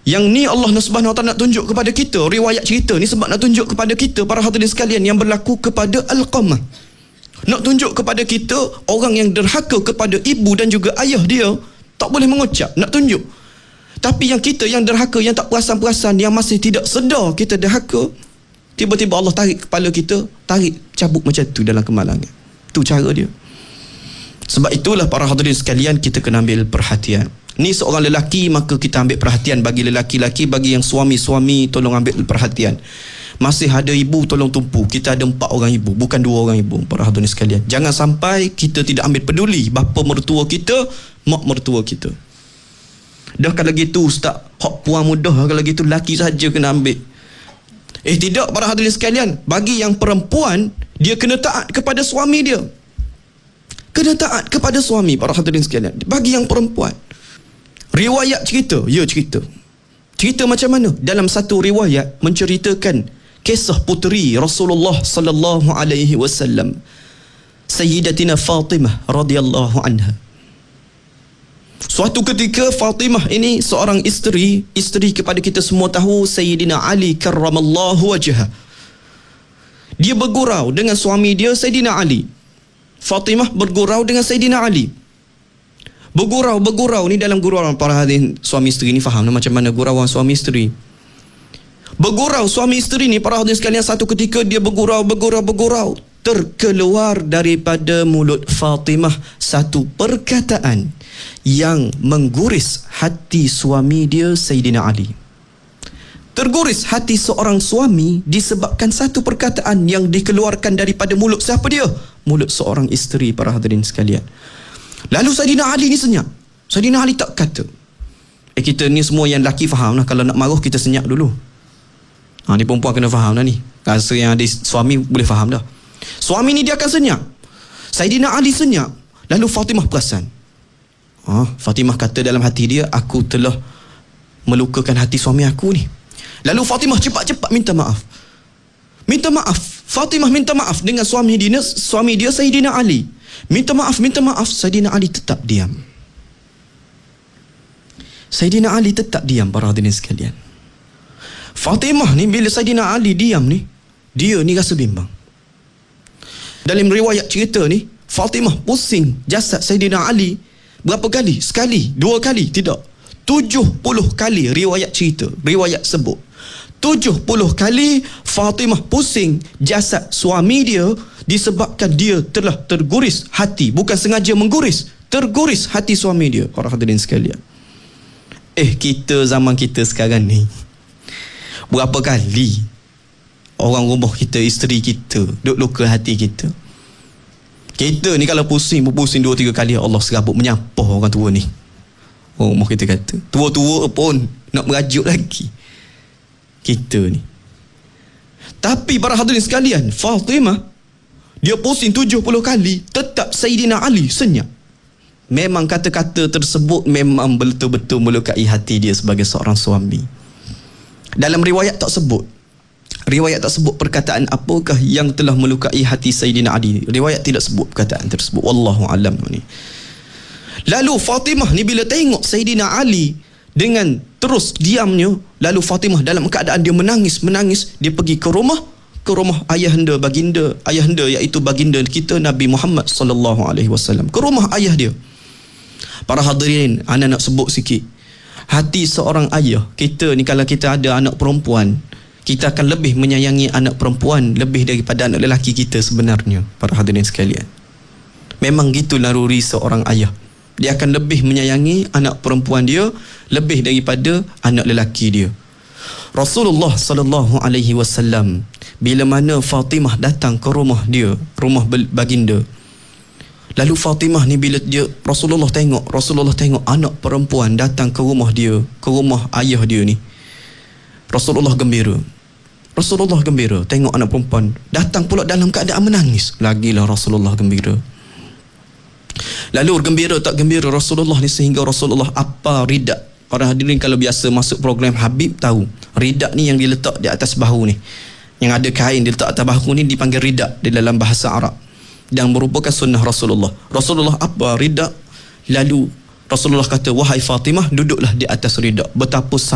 Yang ni Allah Subhanahu Wa Taala nak tunjuk kepada kita, riwayat cerita ni sebab nak tunjuk kepada kita para hadirin sekalian yang berlaku kepada Alqamah. Nak tunjuk kepada kita orang yang derhaka kepada ibu dan juga ayah dia tak boleh mengucap, nak tunjuk. Tapi yang kita yang derhaka, yang tak perasan-perasan, yang masih tidak sedar kita derhaka, tiba-tiba Allah tarik kepala kita, cabut macam tu dalam kemalangan. Tu cara dia. Sebab itulah para hadirin sekalian, kita kena ambil perhatian. Ni seorang lelaki, maka kita ambil perhatian. Bagi lelaki-lelaki, bagi yang suami-suami, tolong ambil perhatian. Masih ada ibu, tolong tumpu. Kita ada 4 orang ibu, bukan 2 orang ibu, para hadirin sekalian. Jangan sampai kita tidak ambil peduli bapa mertua kita, mak mertua kita. Dah kalau gitu ustaz, hak puan mudah, kalau gitu lelaki saja kena ambil. Tidak para hadirin sekalian. Bagi yang perempuan, dia kena taat kepada suami dia. Kena taat kepada suami, para hadirin sekalian. Bagi yang perempuan, riwayat cerita, cerita macam mana? Dalam satu riwayat menceritakan kisah puteri Rasulullah sallallahu alaihi wasallam, Sayyidatina Fatimah radhiyallahu anha. Suatu ketika Fatimah ini seorang isteri kepada kita semua tahu Sayyidina Ali karramallahu wajhah. Dia bergurau dengan suami dia Sayyidina Ali. Fatimah bergurau dengan Sayyidina Ali. Bergurau ni dalam gurauan para hadirin suami isteri ni faham macam mana gurauan suami isteri. Bergurau suami isteri ni para hadirin sekalian, satu ketika dia bergurau, terkeluar daripada mulut Fatimah satu perkataan yang mengguris hati suami dia Sayyidina Ali. Terguris hati seorang suami disebabkan satu perkataan yang dikeluarkan daripada mulut siapa dia? Mulut seorang isteri, para hadirin sekalian. Lalu Sayyidina Ali ni senyap. Sayyidina Ali tak kata. Kita ni semua yang lelaki faham lah, kalau nak marah kita senyap dulu. Ni perempuan kena faham dah ni. Rasa yang ada suami boleh faham dah. Suami ni dia akan senyap. Sayyidina Ali senyap. Lalu Fatimah perasan. Fatimah kata dalam hati dia, aku telah melukakan hati suami aku ni. Lalu Fatimah cepat-cepat minta maaf. Fatimah minta maaf dengan suami dia Sayyidina Ali. Minta maaf. Sayyidina Ali tetap diam. Para hadirin sekalian. Fatimah ni bila Sayyidina Ali diam ni, dia ni rasa bimbang. Dalam riwayat cerita ni, Fatimah pusing jasad Sayyidina Ali berapa kali? Sekali, 2 kali? Tidak. 70 kali riwayat sebut. 70 kali Fatimah pusing jasad suami dia disebabkan dia telah terguris hati, bukan sengaja mengguris, terguris hati suami dia, para hadirin sekalian. Kita zaman kita sekarang ni, berapa kali orang rumah kita, isteri kita duk luka hati kita. Kita ni kalau pusing 2-3 kali, Allah serabut menyapa orang tua ni. Rumah kita kata tua-tua pun nak merajuk lagi kita ni. Tapi para hadirin sekalian, Fatimah dia pusing 70 kali, tetap Sayyidina Ali senyap. Memang kata-kata tersebut memang betul-betul melukai hati dia sebagai seorang suami. Dalam riwayat tak sebut perkataan apakah yang telah melukai hati Sayyidina Ali. Riwayat tidak sebut perkataan tersebut. Wallahu alam ni. Lalu Fatimah ni bila tengok Sayyidina Ali dengan terus diamnya, lalu Fatimah dalam keadaan dia menangis, dia pergi ke rumah ayahanda iaitu baginda kita Nabi Muhammad sallallahu alaihi wasallam. Ke rumah ayah dia. Para hadirin, ana nak sebut sikit. Hati seorang ayah, kita ni kalau kita ada anak perempuan, kita akan lebih menyayangi anak perempuan lebih daripada anak lelaki kita sebenarnya, para hadirin sekalian. Memang gitu naluri seorang ayah. Dia akan lebih menyayangi anak perempuan dia lebih daripada anak lelaki dia. Rasulullah sallallahu alaihi wasallam bila mana Fatimah datang ke rumah dia, rumah baginda. Lalu Fatimah ni bila Rasulullah tengok anak perempuan datang ke rumah dia, ke rumah ayah dia ni. Rasulullah gembira tengok anak perempuan datang pula dalam keadaan menangis. Lagilah Rasulullah gembira. Lalu gembira tak gembira Rasulullah ni sehingga Rasulullah apa ridak. Para hadirin kalau biasa masuk program Habib tahu, ridak ni yang diletak di atas bahu ni, yang ada kain diletak atas bahu ni dipanggil ridak di dalam bahasa Arab dan merupakan sunnah Rasulullah. Rasulullah apa ridak? Lalu Rasulullah kata, wahai Fatimah, duduklah di atas ridak. Betapa